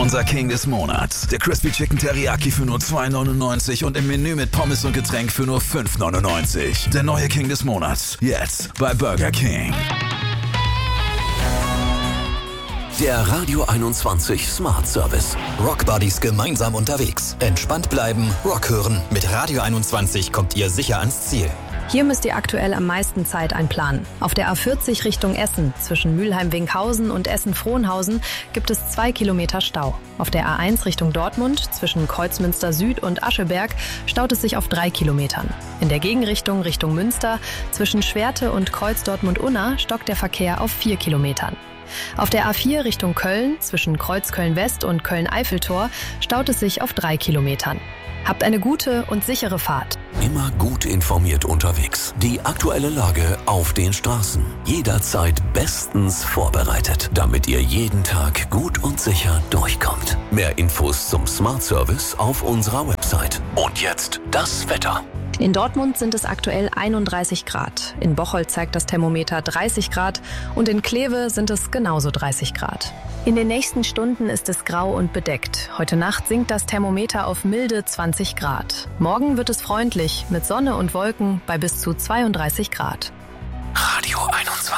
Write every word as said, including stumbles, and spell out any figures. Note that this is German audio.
Unser King des Monats. Der Crispy Chicken Teriyaki für nur zwei neunundneunzig und im Menü mit Pommes und Getränk für nur fünf neunundneunzig. Der neue King des Monats. Jetzt bei Burger King. Der Radio einundzwanzig Smart Service. Rock Buddies gemeinsam unterwegs. Entspannt bleiben, Rock hören. Mit Radio einundzwanzig kommt ihr sicher ans Ziel. Hier müsst ihr aktuell am meisten Zeit einplanen. Auf der A vierzig Richtung Essen, zwischen Mülheim-Winkhausen und Essen-Frohnhausen, gibt es zwei Kilometer Stau. Auf der A eins Richtung Dortmund, zwischen Kreuzmünster Süd und Ascheberg, staut es sich auf drei Kilometern. In der Gegenrichtung Richtung Münster, zwischen Schwerte und Kreuz Dortmund-Unna, stockt der Verkehr auf vier Kilometern. Auf der A vier Richtung Köln, zwischen Kreuz Köln-West und Köln-Eiffeltor, staut es sich auf drei Kilometern. Habt eine gute und sichere Fahrt. Immer gut informiert unterwegs. Die aktuelle Lage auf den Straßen. Jederzeit bestens vorbereitet, damit ihr jeden Tag gut und sicher durchkommt. Mehr Infos zum Smart Service auf unserer Website. Und jetzt das Wetter. In Dortmund sind es aktuell einunddreißig Grad. In Bocholt zeigt das Thermometer dreißig Grad und in Kleve sind es genauso dreißig Grad. In den nächsten Stunden ist es grau und bedeckt. Heute Nacht sinkt das Thermometer auf milde zwanzig Grad. Morgen wird es freundlich mit Sonne und Wolken bei bis zu zweiunddreißig Grad. Radio einundzwanzig.